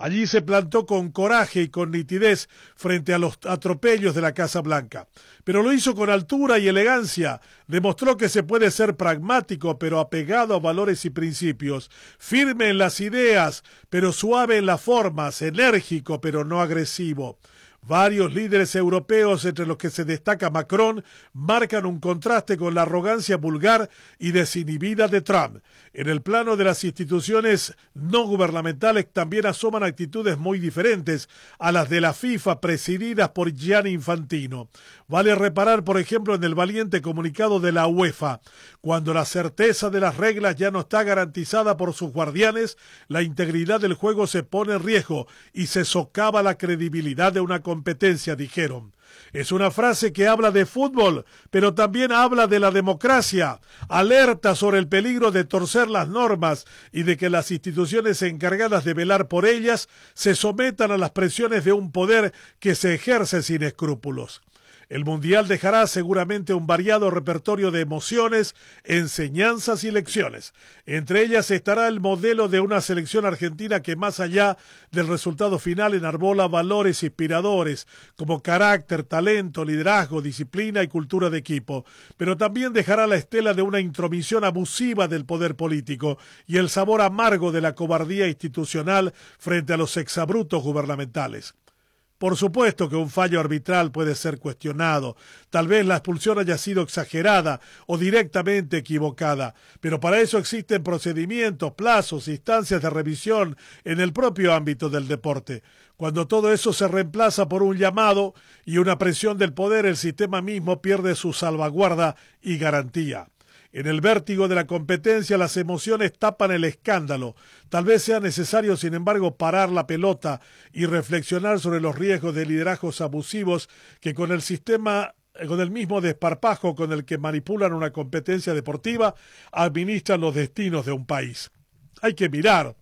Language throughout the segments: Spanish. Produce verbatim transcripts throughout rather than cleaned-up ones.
Allí se plantó con coraje y con nitidez frente a los atropellos de la Casa Blanca. Pero lo hizo con altura y elegancia. Demostró que se puede ser pragmático, pero apegado a valores y principios. Firme en las ideas, pero suave en las formas. Enérgico, pero no agresivo. Varios líderes europeos, entre los que se destaca Macron, marcan un contraste con la arrogancia vulgar y desinhibida de Trump. En el plano de las instituciones no gubernamentales también asoman actitudes muy diferentes a las de la FIFA, presididas por Gianni Infantino. Vale reparar, por ejemplo, en el valiente comunicado de la UEFA. Cuando la certeza de las reglas ya no está garantizada por sus guardianes, la integridad del juego se pone en riesgo y se socava la credibilidad de una competencia, dijeron. Es una frase que habla de fútbol, pero también habla de la democracia, alerta sobre el peligro de torcer las normas y de que las instituciones encargadas de velar por ellas se sometan a las presiones de un poder que se ejerce sin escrúpulos. El Mundial dejará seguramente un variado repertorio de emociones, enseñanzas y lecciones. Entre ellas estará el modelo de una selección argentina que, más allá del resultado final, enarbola valores inspiradores como carácter, talento, liderazgo, disciplina y cultura de equipo. Pero también dejará la estela de una intromisión abusiva del poder político y el sabor amargo de la cobardía institucional frente a los exabruptos gubernamentales. Por supuesto que un fallo arbitral puede ser cuestionado, tal vez la expulsión haya sido exagerada o directamente equivocada, pero para eso existen procedimientos, plazos, instancias de revisión en el propio ámbito del deporte. Cuando todo eso se reemplaza por un llamado y una presión del poder, el sistema mismo pierde su salvaguarda y garantía. En el vértigo de la competencia las emociones tapan el escándalo. Tal vez sea necesario, sin embargo, parar la pelota y reflexionar sobre los riesgos de liderazgos abusivos que con el sistema, con el mismo desparpajo con el que manipulan una competencia deportiva, administran los destinos de un país. Hay que mirar,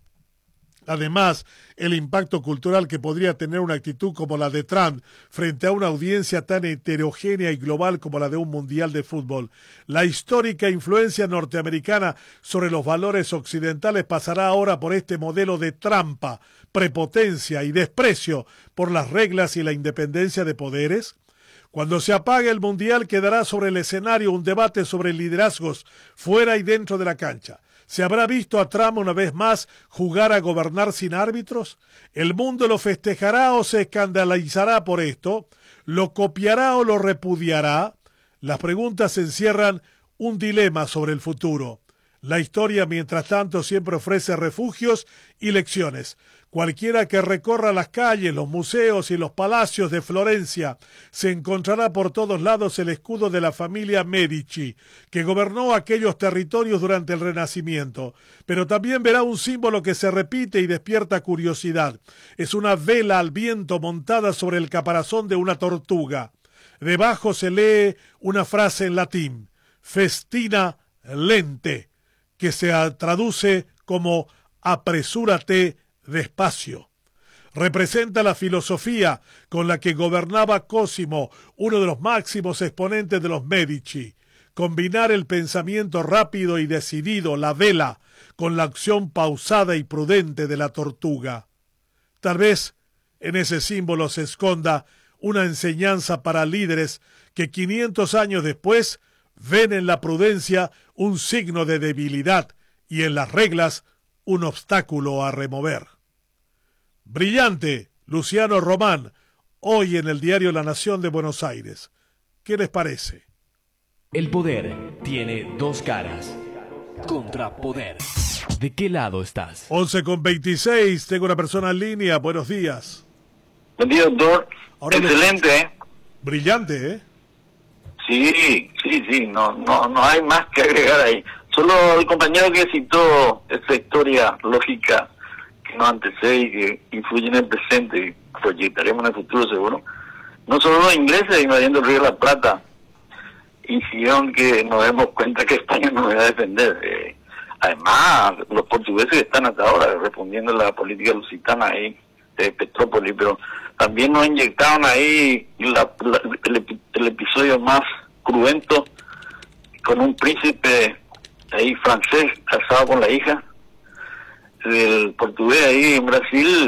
además, el impacto cultural que podría tener una actitud como la de Trump frente a una audiencia tan heterogénea y global como la de un mundial de fútbol. La histórica influencia norteamericana sobre los valores occidentales pasará ahora por este modelo de trampa, prepotencia y desprecio por las reglas y la independencia de poderes. Cuando se apague el mundial, quedará sobre el escenario un debate sobre liderazgos fuera y dentro de la cancha. ¿Se habrá visto a Trump una vez más jugar a gobernar sin árbitros? ¿El mundo lo festejará o se escandalizará por esto? ¿Lo copiará o lo repudiará? Las preguntas encierran un dilema sobre el futuro. La historia, mientras tanto, siempre ofrece refugios y lecciones. Cualquiera que recorra las calles, los museos y los palacios de Florencia se encontrará por todos lados el escudo de la familia Medici, que gobernó aquellos territorios durante el Renacimiento. Pero también verá un símbolo que se repite y despierta curiosidad. Es una vela al viento montada sobre el caparazón de una tortuga. Debajo se lee una frase en latín, festina lente, que se traduce como apresúrate despacio. Representa la filosofía con la que gobernaba Cosimo, uno de los máximos exponentes de los Medici. Combinar el pensamiento rápido y decidido, la vela, con la acción pausada y prudente de la tortuga. Tal vez en ese símbolo se esconda una enseñanza para líderes que quinientos años después ven en la prudencia un signo de debilidad y en las reglas un obstáculo a remover. Brillante, Luciano Román, hoy en el diario La Nación de Buenos Aires. ¿Qué les parece? El poder tiene dos caras. Contrapoder. ¿De qué lado estás? once con veintiséis, tengo una persona en línea. Buenos días. Buen día, doctor. Ahora Excelente, lo... ¿eh? Brillante, ¿eh? Sí, sí, sí, no, no, no hay más que agregar ahí. Solo el compañero que citó esa historia lógica que nos antecede y que influye en el presente y proyectaremos en el futuro seguro. No solo los ingleses invadiendo el Río de la Plata hicieron que nos demos cuenta que España nos va a defender. Eh, además, los portugueses están hasta ahora respondiendo a la política lusitana ahí de Petrópolis, pero también nos inyectaron ahí la, la, el, el episodio más cruento con un príncipe ahí francés casado con la hija del portugués ahí en Brasil,